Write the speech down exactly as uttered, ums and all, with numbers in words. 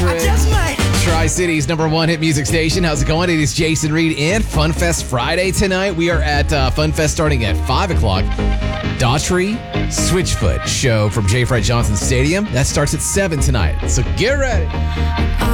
Tri- Tri-City's number one hit music station. How's it going? It is Jason Reed and Fun Fest Friday tonight. We are at uh, Fun Fest starting at five o'clock. Daughtry Switchfoot show from J. Fred Johnson Stadium. That starts at seven tonight. So get ready.